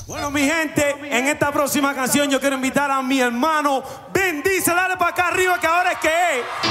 Bueno, mi gente, en esta próxima canción yo quiero invitar a mi hermano Bendice. Dale para acá arriba que ahora es que es.